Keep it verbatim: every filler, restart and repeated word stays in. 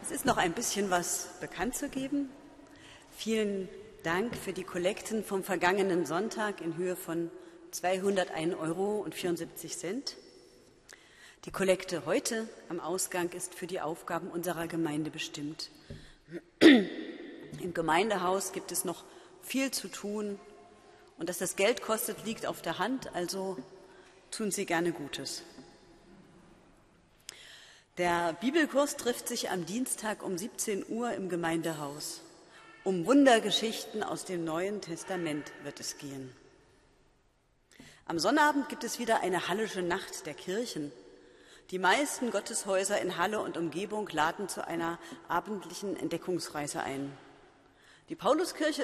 Es ist noch ein bisschen was bekannt zu geben. Vielen Dank für die Kollekten vom vergangenen Sonntag in Höhe von zweihundertein Euro und vierundsiebzig Cent. Die Kollekte heute am Ausgang ist für die Aufgaben unserer Gemeinde bestimmt. Im Gemeindehaus gibt es noch viel zu tun und dass das Geld kostet, liegt auf der Hand, also tun Sie gerne Gutes. Der Bibelkurs trifft sich am Dienstag um siebzehn Uhr im Gemeindehaus. Um Wundergeschichten aus dem Neuen Testament wird es gehen. Am Sonnabend gibt es wieder eine hallische Nacht der Kirchen. Die meisten Gotteshäuser in Halle und Umgebung laden zu einer abendlichen Entdeckungsreise ein. Die Pauluskirche